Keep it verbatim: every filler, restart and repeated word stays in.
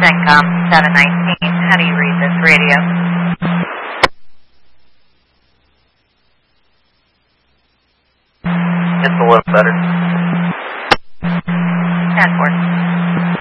CENTCOM seven nineteen. How do you read this radio? Just a little better. ten four.